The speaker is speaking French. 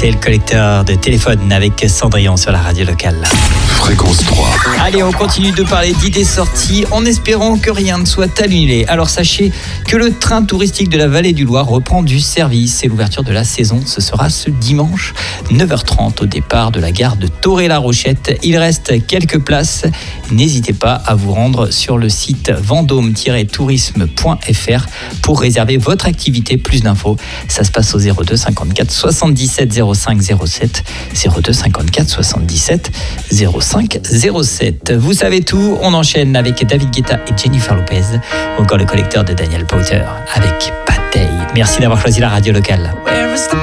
C'est le collecteur de téléphone avec Cendrillon sur la radio locale. Fréquence 3. Allez, on continue de parler d'idées sorties en espérant que rien ne soit annulé. Alors sachez que le train touristique de la Vallée du Loir reprend du service et l'ouverture de la saison, ce sera ce dimanche 9h30 au départ de la gare de Thoré-la-Rochette. Il reste quelques places. N'hésitez pas à vous rendre sur le site vendôme-tourisme.fr pour réserver votre activité. Plus d'infos, ça se passe au 02 54 77 05 07, 02 54 77 05 07. Vous savez tout, on enchaîne avec David Guetta et Jennifer Lopez, ou encore le collecteur de Daniel Powter avec Bataille. Merci d'avoir choisi la radio locale.